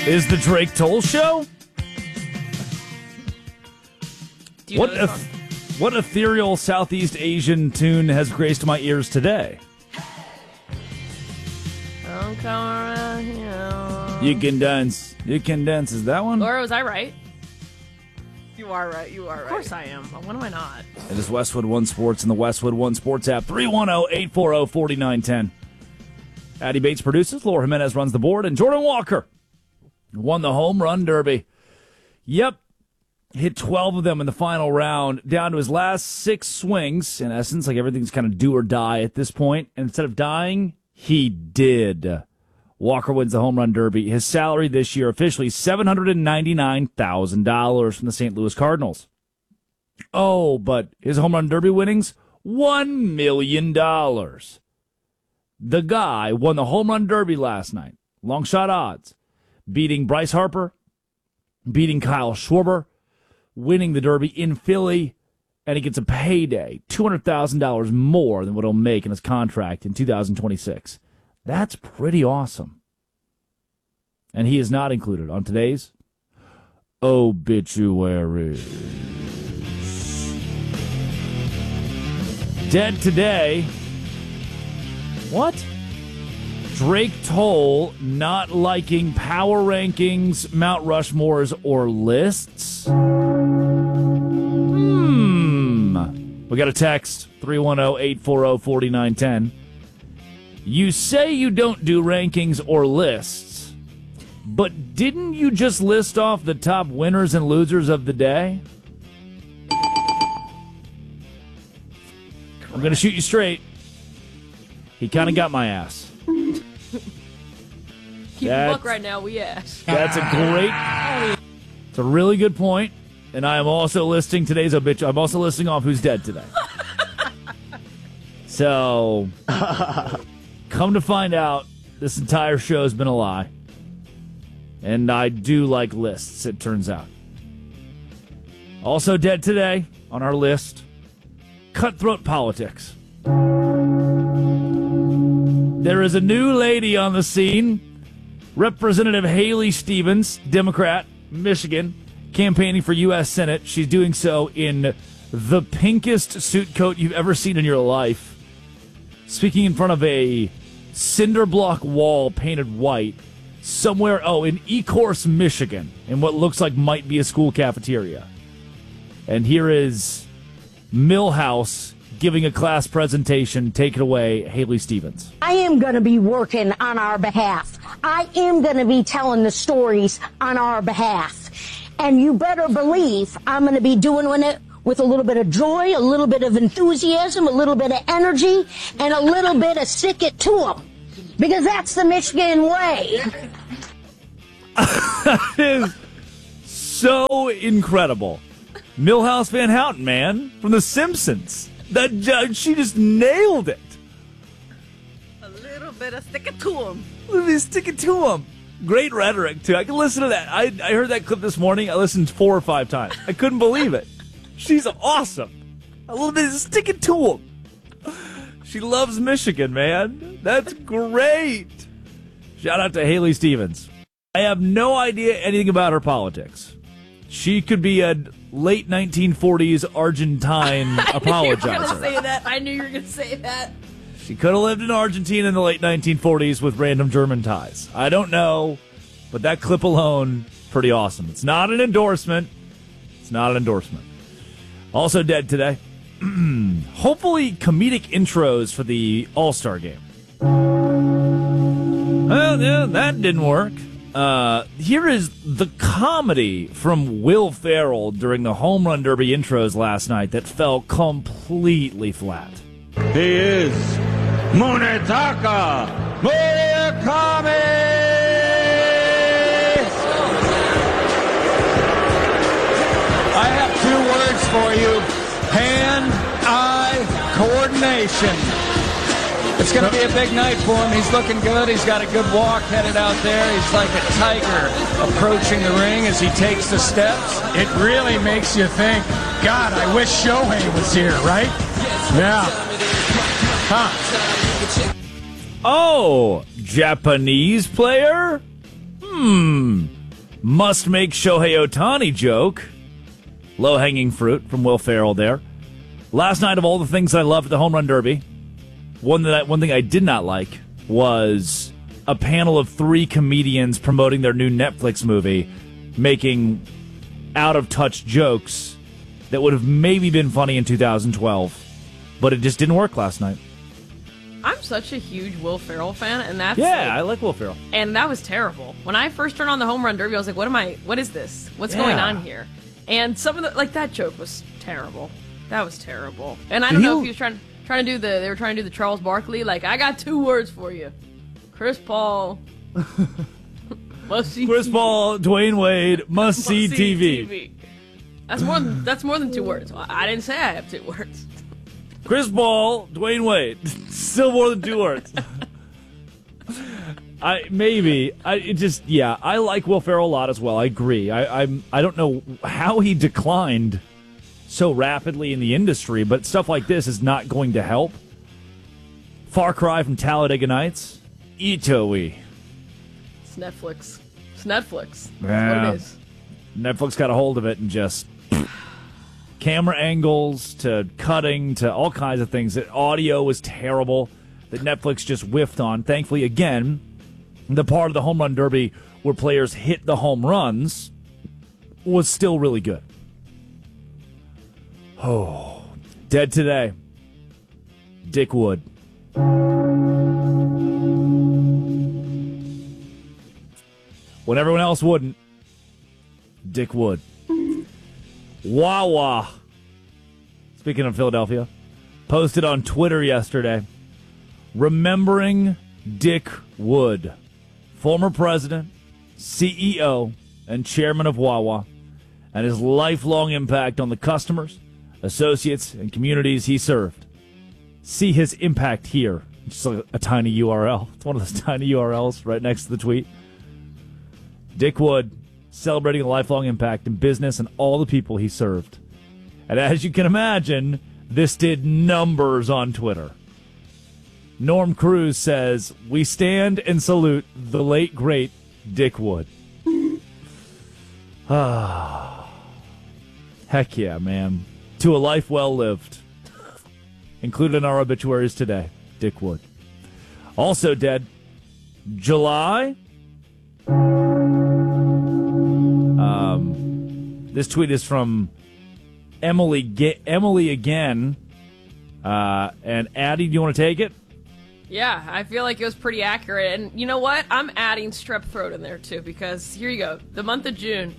is the Drake Toll Show? What ethereal Southeast Asian tune has graced my ears today? Don't come around here. You can dance. You can dance. Is that one? Or was I right? You are right. You are right. Of course I am. When am I not? It is Westwood One Sports and the Westwood One Sports app. 310-840-4910. Addie Bates produces. Laura Jimenez runs the board. And Jordan Walker won the home run derby. Yep. Hit 12 of them in the final round, down to his last 6 swings. In essence, like everything's kind of do or die at this point. And instead of dying, he did. Walker wins the home run derby. His salary this year officially $799,000 from the St. Louis Cardinals. Oh, but his home run derby winnings, $1 million. The guy won the home run derby last night. Long shot odds. Beating Bryce Harper, beating Kyle Schwarber, winning the Derby in Philly, and he gets a payday, $200,000 more than what he'll make in his contract in 2026. That's pretty awesome. And he is not included on today's obituary. Dead today. What? Drake Toll not liking power rankings, Mount Rushmores, or lists? We got a text, 310-840-4910. You say you don't do rankings or lists, but didn't you just list off the top winners and losers of the day? I'm going to shoot you straight. He kind of got my ass. Keep a book right now, we ask. That's it's a really good point. And I am also listing today's obituary. I'm also listing off who's dead today. So, come to find out, this entire show has been a lie. And I do like lists, it turns out. Also dead today on our list, cutthroat politics. There is a new lady on the scene, Representative Haley Stevens, Democrat, Michigan, campaigning for U.S. Senate. She's doing so in the pinkest suit coat you've ever seen in your life, speaking in front of a cinder block wall painted white somewhere, in Ecorse, Michigan, in what looks like might be a school cafeteria. And here is Milhouse giving a class presentation. Take it away, Haley Stevens. I am going to be working on our behalf. I am going to be telling the stories on our behalf. And you better believe I'm going to be doing it with a little bit of joy, a little bit of enthusiasm, a little bit of energy, and a little bit of stick it to them. Because that's the Michigan way. That is so incredible. Milhouse Van Houten, man, from The Simpsons. She just nailed it. A little bit of stick it to him. Stick it to him. Great rhetoric, too. I can listen to that. I heard that clip this morning. I listened 4 or 5 times. I couldn't believe it. She's awesome. A little bit of stick it to him. She loves Michigan, man. That's great. Shout out to Haley Stevens. I have no idea anything about her politics. She could be a late 1940s Argentine apologizer. I knew you were going to say that. She could have lived in Argentina in the late 1940s with random German ties. I don't know, but that clip alone, pretty awesome. It's not an endorsement. Also dead today. Hopefully comedic intros for the All-Star game. Well, yeah, that didn't work. Here is the comedy from Will Ferrell during the home run derby intros last night that fell completely flat. He is Munetaka Murakami! I have 2 words for you. Hand-eye coordination. It's going to be a big night for him. He's looking good. He's got a good walk headed out there. He's like a tiger approaching the ring as he takes the steps. It really makes you think, God, I wish Shohei was here, right? Yeah. Huh. Oh, Japanese player? Must make Shohei Ohtani joke. Low-hanging fruit from Will Ferrell there. Last night, of all the things I loved at the Home Run Derby, one thing I did not like was a panel of 3 comedians promoting their new Netflix movie, making out-of-touch jokes that would have maybe been funny in 2012, but it just didn't work last night. I'm such a huge Will Ferrell fan, and that's I like Will Ferrell. and that was terrible. When I first turned on the Home Run Derby, I was like, what is this? What's going on here? And some of that joke was terrible. That was terrible. And I don't know if he was trying to do they were trying to do the Charles Barkley, like, I got 2 words for you. Chris Paul. Must see Chris TV. Paul, Dwayne Wade, must see TV. That's more than 2 words. I didn't say I have 2 words. Chris Paul, Dwayne Wade. Still more than 2 words. I like Will Ferrell a lot as well. I agree. I don't know how he declined so rapidly in the industry, but stuff like this is not going to help. Far cry from Talladega Nights. Itoe. It's Netflix. That's what Yeah. it is. Netflix got a hold of it and just camera angles to cutting to all kinds of things. The audio was terrible that Netflix just whiffed on. Thankfully, again, the part of the Home Run Derby where players hit the home runs was still really good. Oh, dead today. Dick Wood. When everyone else wouldn't, Dick Wood. Wawa, speaking of Philadelphia, posted on Twitter yesterday, remembering Dick Wood, former president, CEO, and chairman of Wawa, and his lifelong impact on the customers, associates, and communities he served. See his impact here. Just like a tiny URL. It's one of those tiny URLs right next to the tweet. Dick Wood, celebrating a lifelong impact in business and all the people he served. And as you can imagine, this did numbers on Twitter. Norm Cruz says, "We stand and salute the late, great Dick Wood." Heck yeah, man. To a life well lived. Included in our obituaries today, Dick Wood. Also dead, July. This tweet is from Emily again. And Addie, do you want to take it? Yeah, I feel like it was pretty accurate. And you know what? I'm adding strep throat in there, too, because here you go. The month of June.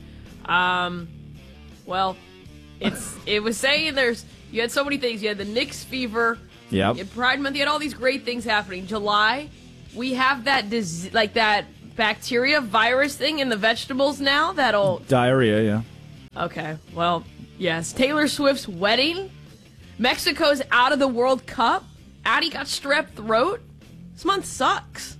It was saying you had so many things. You had the Knicks fever. Yeah. You had Pride Month. You had all these great things happening. July, we have that that bacteria virus thing in the vegetables now. Diarrhea, yeah. Okay, well, yes. Taylor Swift's wedding. Mexico's out of the World Cup. Addie got strep throat. This month sucks.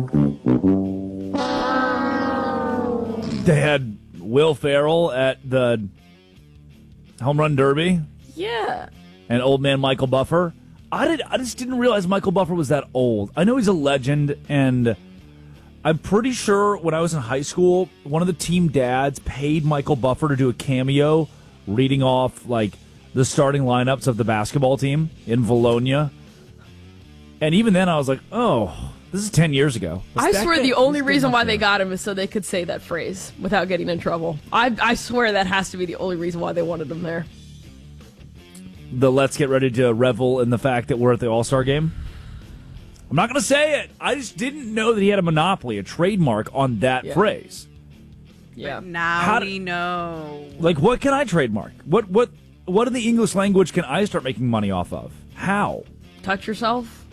They had Will Ferrell at the Home Run Derby. Yeah. And old man Michael Buffer. I just didn't realize Michael Buffer was that old. I know he's a legend, and I'm pretty sure when I was in high school, one of the team dads paid Michael Buffer to do a cameo reading off, like, the starting lineups of the basketball team in Valonia. And even then I was like, oh, this is 10 years ago. I swear the only reason why they got him is so they could say that phrase without getting in trouble. I swear that has to be the only reason why they wanted him there. Let's get ready to revel in the fact that we're at the All-Star game. I'm not going to say it. I just didn't know that he had a monopoly, a trademark on that phrase. Yeah. Now we know. Like, what can I trademark? What in the English language can I start making money off of? How? Touch yourself?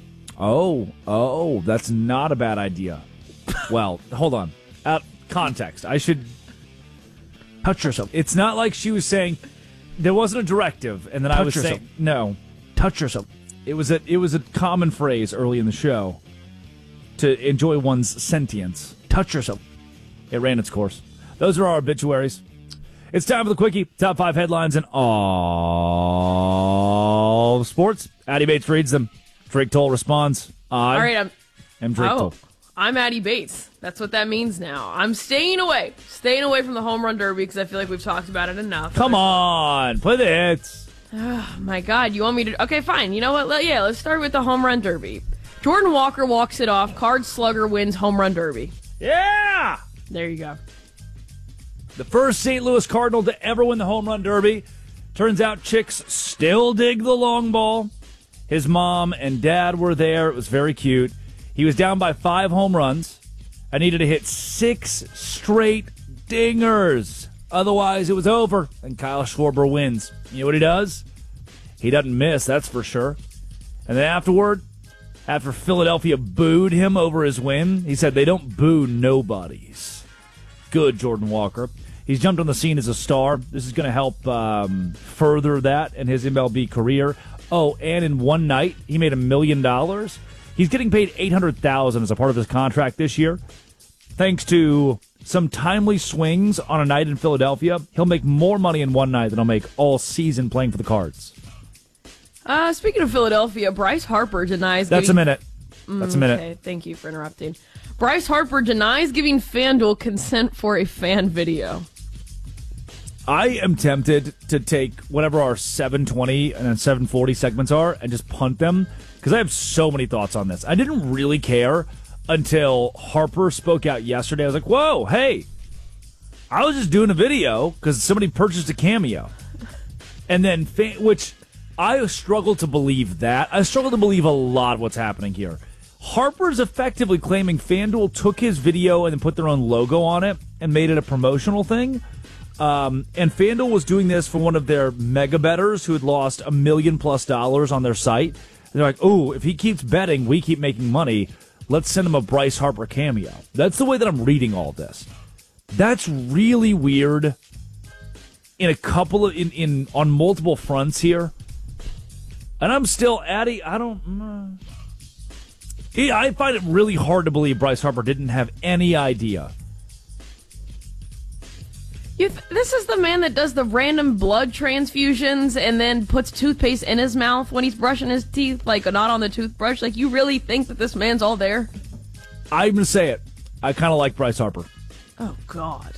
Oh, that's not a bad idea. Well, hold on. Context. I should touch yourself. It's not like she was saying there wasn't a directive, and then I was saying no. Touch yourself. It was a common phrase early in the show to enjoy one's sentience. Touch yourself. It ran its course. Those are our obituaries. It's time for the Quickie. Top 5 headlines in all of sports. Addie Bates reads them. Drake Toll responds. All right, I'm Drake Toll. I'm Addie Bates. That's what that means now. I'm staying away from the home run derby because I feel like we've talked about it enough. Come on, play the hits. Oh, my God, you want me to... Okay, fine. You know what? Let's start with the home run derby. Jordan Walker walks it off. Card Slugger wins home run derby. Yeah! There you go. The first St. Louis Cardinal to ever win the home run derby. Turns out chicks still dig the long ball. His mom and dad were there. It was very cute. He was down by 5 home runs. I needed to hit 6 straight dingers. Otherwise, it was over, and Kyle Schwarber wins. You know what he does? He doesn't miss, that's for sure. And then afterward, after Philadelphia booed him over his win, he said they don't boo nobodies. Good, Jordan Walker. He's jumped on the scene as a star. This is going to help further that in his MLB career. Oh, and in one night, he made $1 million. He's getting paid $800,000 as a part of his contract this year. Thanks to some timely swings on a night in Philadelphia, he'll make more money in one night than he'll make all season playing for the Cards. Speaking of Philadelphia, Bryce Harper denies... That's a minute. That's a minute. Okay, thank you for interrupting. Bryce Harper denies giving FanDuel consent for a fan video. I am tempted to take whatever our 7:20 and then 7:40 segments are and just punt them because I have so many thoughts on this. I didn't really care until Harper spoke out yesterday. I was like, whoa, hey, I was just doing a video because somebody purchased a Cameo. And then, which I struggle to believe that. I struggle to believe a lot of what's happening here. Harper's effectively claiming FanDuel took his video and then put their own logo on it and made it a promotional thing. And FanDuel was doing this for one of their mega bettors who had lost $1 million+ on their site. And they're like, oh, if he keeps betting, we keep making money. Let's send him a Bryce Harper cameo. That's the way that I'm reading all this. That's really weird in a couple of on multiple fronts here. And I'm still, Addie, I don't... I find it really hard to believe Bryce Harper didn't have any idea. This is the man that does the random blood transfusions and then puts toothpaste in his mouth when he's brushing his teeth, like not on the toothbrush. Like, you really think that this man's all there? I'm going to say it. I kind of like Bryce Harper. Oh, God.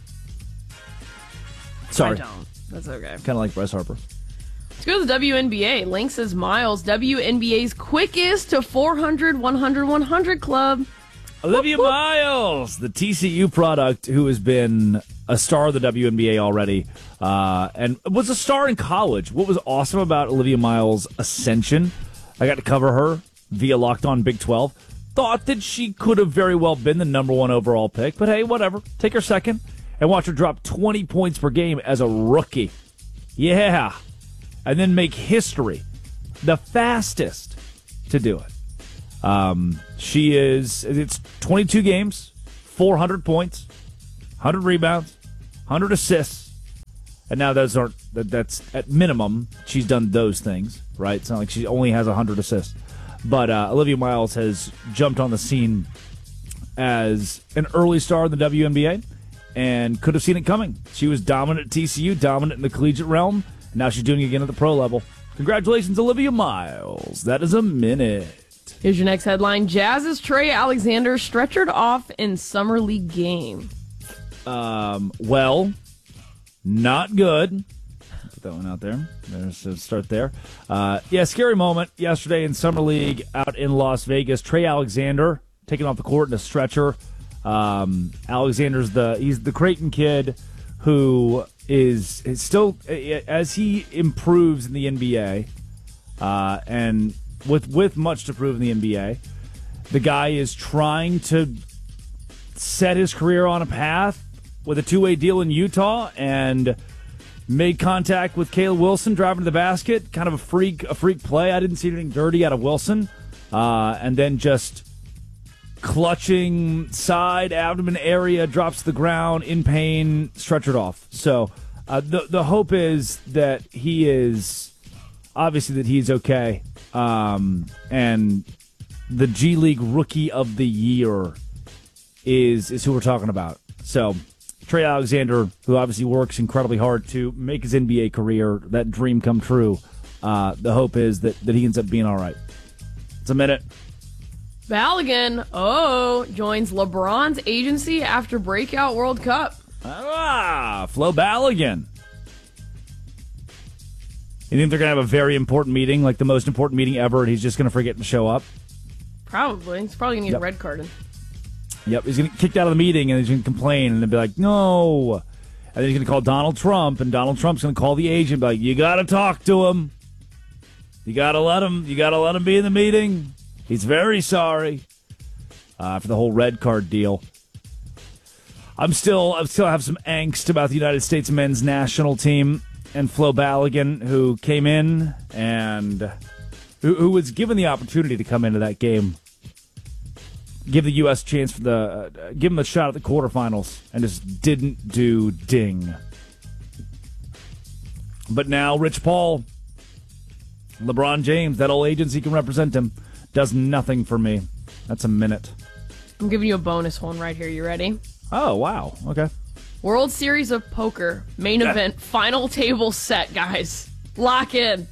Sorry. I don't. That's okay. Kind of like Bryce Harper. Let's go to the WNBA. Link says Miles, WNBA's quickest to 400, 100, 100 club. Olivia Miles, the TCU product who has been a star of the WNBA already and was a star in college. What was awesome about Olivia Miles' ascension, I got to cover her via Locked On Big 12. Thought that she could have very well been the number 1 overall pick, but hey, whatever. Take her second and watch her drop 20 points per game as a rookie. Yeah. And then make history. The fastest to do it. It's 22 games, 400 points, 100 rebounds, 100 assists. And now that's at minimum, she's done those things, right? It's not like she only has 100 assists. But Olivia Miles has jumped on the scene as an early star in the WNBA and could have seen it coming. She was dominant at TCU, dominant in the collegiate realm, and now she's doing it again at the pro level. Congratulations, Olivia Miles. That is a minute. Here's your next headline. Jazz's Trey Alexander stretchered off in Summer League game. Well, not good. Put that one out there. Let's start there. Scary moment yesterday in Summer League out in Las Vegas. Trey Alexander taken off the court in a stretcher. Alexander's he's the Creighton kid who is still, as he improves in the NBA, and with much to prove in the NBA, the guy is trying to set his career on a path with a two-way deal in Utah and made contact with Caleb Wilson driving to the basket. Kind of a freak play. I didn't see anything dirty out of Wilson. And then just clutching side abdomen area, drops to the ground in pain, stretchered off. So the hope is that he is obviously that he's okay. And the G League Rookie of the Year is who we're talking about. So Trey Alexander, who obviously works incredibly hard to make his NBA career, that dream come true. The hope is that he ends up being all right. It's a minute. Balogun, joins LeBron's agency after breakout World Cup. Flo Balogun. You think they're going to have a very important meeting, like the most important meeting ever, and he's just going to forget to show up? Probably. He's probably going to get red carded. Yep, he's going to get kicked out of the meeting, and he's going to complain, and they'll be like, no. And then he's going to call Donald Trump, and Donald Trump's going to call the agent and be like, you got to talk to him. You got to let him be in the meeting. He's very sorry for the whole red card deal. I still have some angst about the United States men's national team and Flo Balogun, who came in and who was given the opportunity to come into that game, give the U.S. a chance give him a shot at the quarterfinals, and just didn't do ding. But now Rich Paul, LeBron James, that old agency can represent him, does nothing for me. That's a minute. I'm giving you a bonus one right here. You ready? Oh, wow. Okay. World Series of Poker, main event, final table set, guys. Lock in.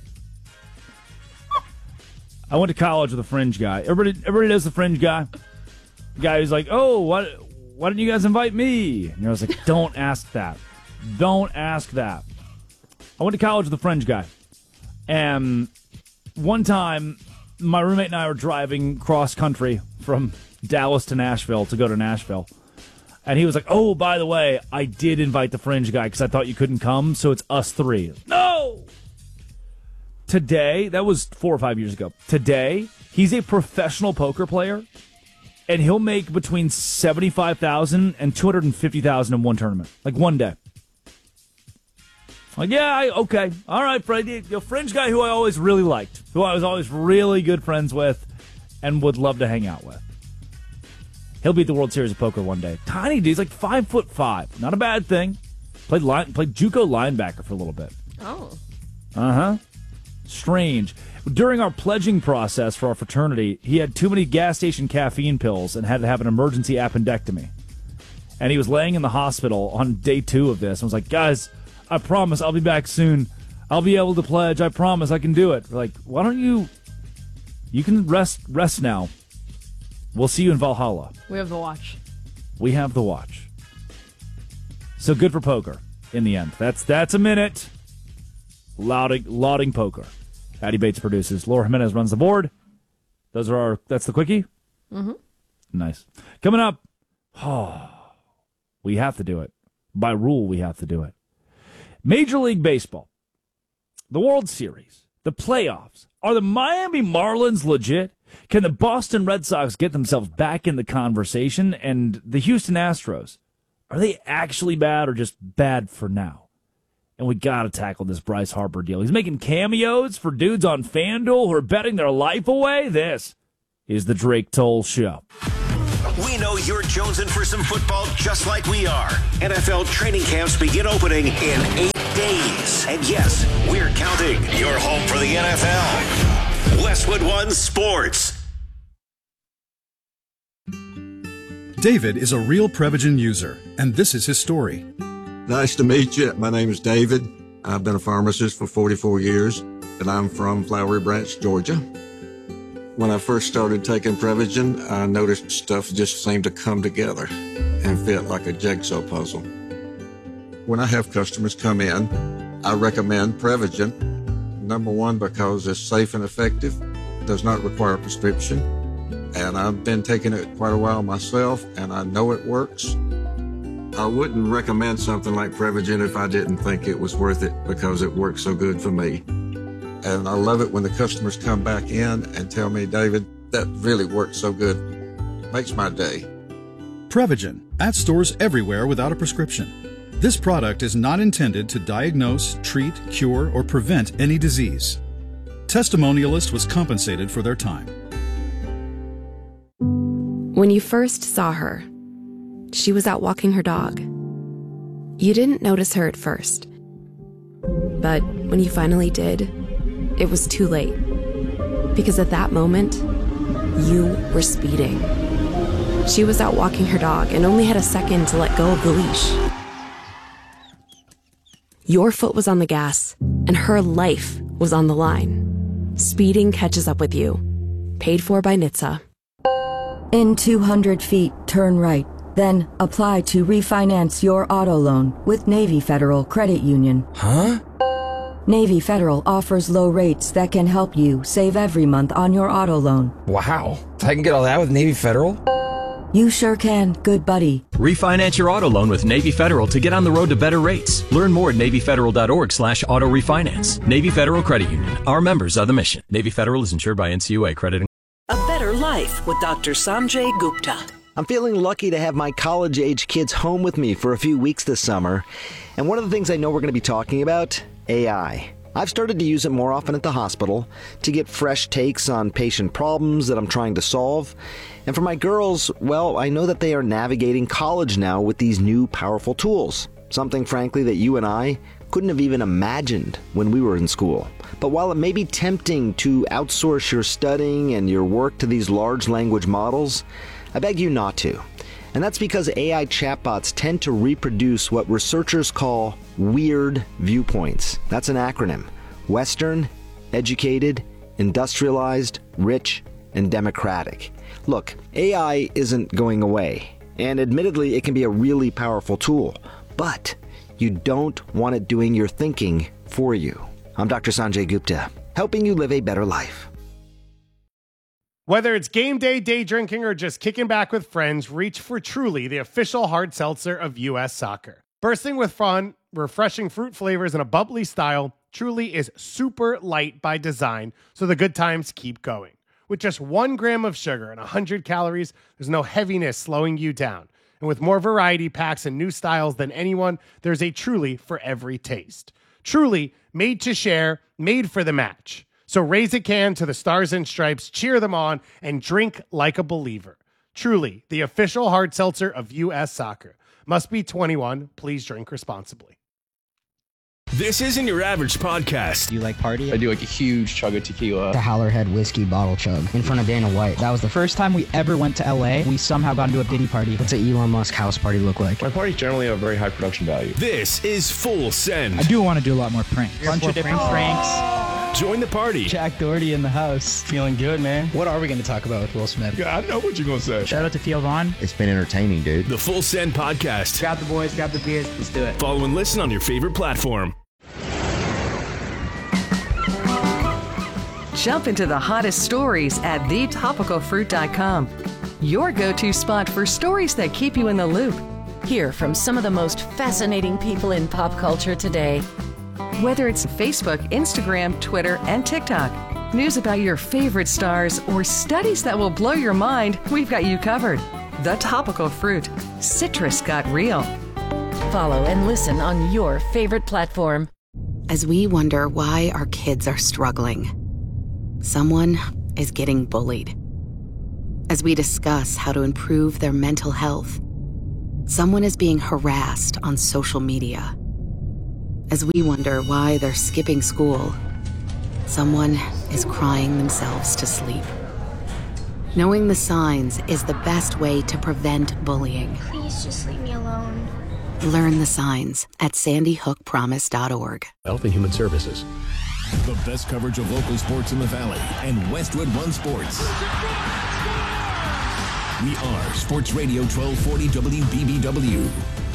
I went to college with a fringe guy. Everybody knows the fringe guy. The guy who's like, oh, why didn't you guys invite me? And I was like, don't ask that. Don't ask that. I went to college with a fringe guy. And one time, my roommate and I were driving cross country from Dallas to Nashville to go to Nashville. And he was like, oh, by the way, I did invite the fringe guy because I thought you couldn't come, so it's us three. No! Today, that was 4 or 5 years ago. Today, he's a professional poker player, and he'll make between $75,000 and $250,000 in one tournament, like one day. Like, okay. All right, Freddie, your fringe guy who I always really liked, who I was always really good friends with and would love to hang out with. He'll be at the World Series of Poker one day. Tiny dude, he's like 5'5". Not a bad thing. Played JUCO linebacker for a little bit. Oh. Uh-huh. Strange. During our pledging process for our fraternity, he had too many gas station caffeine pills and had to have an emergency appendectomy. And he was laying in the hospital on day 2 of this. I was like, guys, I promise I'll be back soon. I'll be able to pledge. I promise I can do it. We're like, why don't you can rest now. We'll see you in Valhalla. We have the watch. We have the watch. So good for poker in the end. That's a minute. Lauding poker. Patty Bates produces. Laura Jimenez runs the board. That's the quickie? Mm-hmm. Nice. Coming up, we have to do it. By rule, we have to do it. Major League Baseball. The World Series. The playoffs. Are the Miami Marlins legit? Can the Boston Red Sox get themselves back in the conversation? And the Houston Astros, are they actually bad or just bad for now? And we got to tackle this Bryce Harper deal. He's making cameos for dudes on FanDuel who are betting their life away. This is the Drake Toll Show. We know you're jonesing for some football just like we are. NFL training camps begin opening in 8 days. And yes, we're counting. Your home for the NFL. Westwood One Sports. David is a real Prevagen user, and this is his story. Nice to meet you. My name is David. I've been a pharmacist for 44 years, and I'm from Flowery Branch, Georgia. When I first started taking Prevagen, I noticed stuff just seemed to come together and fit like a jigsaw puzzle. When I have customers come in, I recommend Prevagen. Number one, because it's safe and effective, does not require a prescription, and I've been taking it quite a while myself, and I know it works. I wouldn't recommend something like Prevagen if I didn't think it was worth it because it works so good for me. And I love it when the customers come back in and tell me, David, that really works so good. Makes my day. Prevagen, at stores everywhere without a prescription. This product is not intended to diagnose, treat, cure, or prevent any disease. Testimonialist was compensated for their time. When you first saw her, she was out walking her dog. You didn't notice her at first. But when you finally did, it was too late. Because at that moment, you were speeding. She was out walking her dog and only had a second to let go of the leash. Your foot was on the gas, and her life was on the line. Speeding catches up with you. Paid for by NHTSA. In 200 feet, turn right. Then apply to refinance your auto loan with Navy Federal Credit Union. Huh? Navy Federal offers low rates that can help you save every month on your auto loan. Wow. I can get all that with Navy Federal? You sure can, good buddy. Refinance your auto loan with Navy Federal to get on the road to better rates. Learn more at NavyFederal.org/auto refinance. Navy Federal Credit Union. Our members are the mission. Navy Federal is insured by NCUA. Credit. A better life with Dr. Sanjay Gupta. I'm feeling lucky to have my college-age kids home with me for a few weeks this summer. And one of the things I know we're going to be talking about, AI. I've started to use it more often at the hospital to get fresh takes on patient problems that I'm trying to solve. And for my girls, well, I know that they are navigating college now with these new powerful tools. Something, frankly, that you and I couldn't have even imagined when we were in school. But while it may be tempting to outsource your studying and your work to these large language models, I beg you not to. And that's because AI chatbots tend to reproduce what researchers call weird viewpoints. That's an acronym. Western, educated, industrialized, rich, and democratic. Look, AI isn't going away. And admittedly, it can be a really powerful tool. But you don't want it doing your thinking for you. I'm Dr. Sanjay Gupta, helping you live a better life. Whether it's game day, day drinking, or just kicking back with friends, reach for Truly, the official hard seltzer of U.S. Soccer. Bursting with fun, refreshing fruit flavors, and a bubbly style, Truly is super light by design, so the good times keep going. With just 1 gram of sugar and 100 calories, there's no heaviness slowing you down. And with more variety packs and new styles than anyone, there's a Truly for every taste. Truly, made to share, made for the match. So raise a can to the Stars and Stripes, cheer them on, and drink like a believer. Truly, the official hard seltzer of U.S. Soccer. Must be 21. Please drink responsibly. This isn't your average podcast. Do you like party? I do like a huge chug of tequila. The Howlerhead whiskey bottle chug in front of Dana White. That was the first time we ever went to LA. We somehow got into a Diddy party. What's an Elon Musk house party look like? My parties generally have very high production value. This is Full Send. I do want to do a lot more pranks. Bunch of different pranks. Join the party. Jack Doherty in the house. Feeling good, man. What are we going to talk about with Will Smith? Yeah, I know what you're going to say. Shout out to Theo Vaughn. It's been entertaining, dude. The Full Send podcast. Grab the boys, grab the beers. Let's do it. Follow and listen on your favorite platform. Jump into the hottest stories at thetopicalfruit.com. Your go-to spot for stories that keep you in the loop. Hear from some of the most fascinating people in pop culture today. Whether it's Facebook, Instagram, Twitter, and TikTok, news about your favorite stars, or studies that will blow your mind, we've got you covered. The Topical Fruit. Citrus got real. Follow and listen on your favorite platform. As we wonder why our kids are struggling, someone is getting bullied. As we discuss how to improve their mental health, someone is being harassed on social media. As we wonder why they're skipping school, someone is crying themselves to sleep. Knowing the signs is the best way to prevent bullying. Please just leave me alone. Learn the signs at sandyhookpromise.org. Health and Human Services. The best coverage of local sports in the Valley and Westwood One Sports. We are Sports Radio 1240 WBBW.